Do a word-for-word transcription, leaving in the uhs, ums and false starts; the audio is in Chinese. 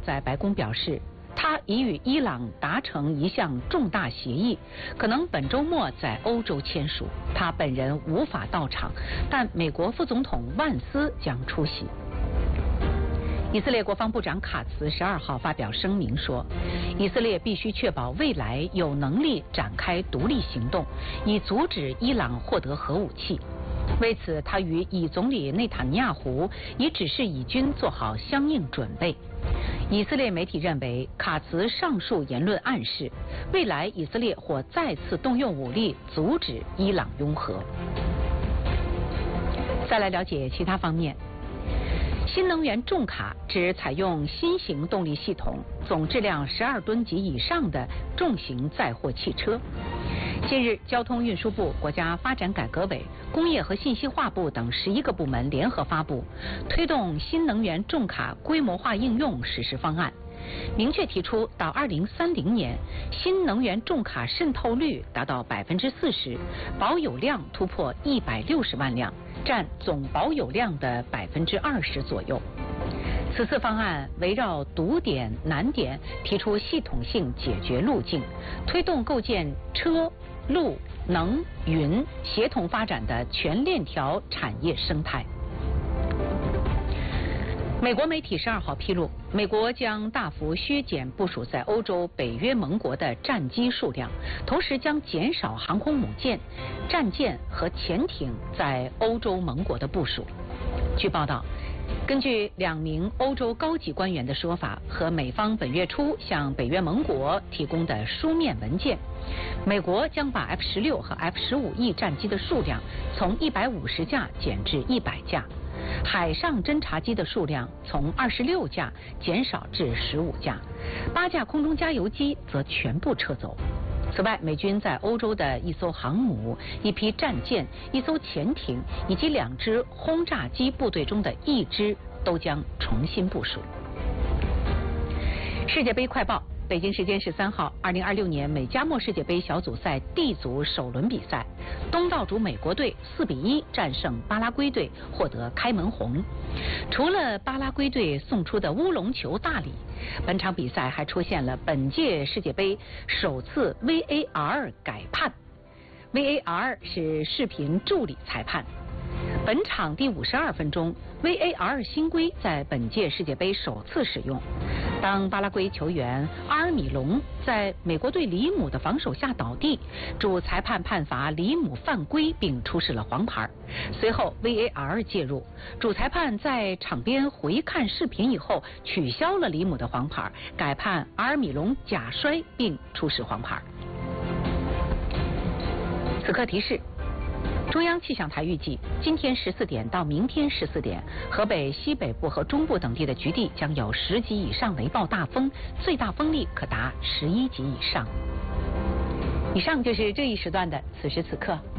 在白宫表示，他已与伊朗达成一项重大协议，可能本周末在欧洲签署。他本人无法到场，但美国副总统万斯将出席。以色列国防部长卡茨十二号发表声明说，以色列必须确保未来有能力展开独立行动，以阻止伊朗获得核武器。为此，他与以总理内塔尼亚胡已指示以军做好相应准备。以色列媒体认为，卡茨上述言论暗示，未来以色列或再次动用武力阻止伊朗拥核。再来了解其他方面。新能源重卡指采用新型动力系统、总质量十二吨级以上的重型载货汽车。近日，交通运输部、国家发展改革委、工业和信息化部等十一个部门联合发布《推动新能源重卡规模化应用实施方案》，明确提出，到二零三零年，新能源重卡渗透率达到百分之四十，保有量突破一百六十万辆，占总保有量的百分之二十左右。此次方案围绕堵点、难点提出系统性解决路径，推动构建车、路、能、云协同发展的全链条产业生态。美国媒体十二号披露，美国将大幅削减部署在欧洲、北约盟国的战机数量，同时将减少航空母舰、战舰和潜艇在欧洲盟国的部署。据报道，根据两名欧洲高级官员的说法和美方本月初向北约盟国提供的书面文件，美国将把 F 十六和 F 十五 E 战机的数量从一百五十架减至一百架。海上侦察机的数量从二十六架减少至十五架，八架空中加油机则全部撤走。此外，美军在欧洲的一艘航母、一批战舰、一艘潜艇以及两支轰炸机部队中的一支都将重新部署。世界杯快报。北京时间十三号，二零二六年美加墨世界杯小组赛 D 组首轮比赛，东道主美国队四比一战胜巴拉圭队，获得开门红。除了巴拉圭队送出的乌龙球大礼，本场比赛还出现了本届世界杯首次 V A R 改判。V A R 是视频助理裁判。本场第五十二分钟 ，V A R 新规在本届世界杯首次使用。当巴拉圭球员阿尔米隆在美国队里姆的防守下倒地，主裁判判罚里姆犯规并出示了黄牌。随后 V A R 介入，主裁判在场边回看视频以后取消了里姆的黄牌，改判阿尔米隆假摔并出示黄牌。此刻提示。中央气象台预计，今天十四点到明天十四点，河北西北部和中部等地的局地将有十级以上雷暴大风，最大风力可达十一级以上。以上就是这一时段的此时此刻。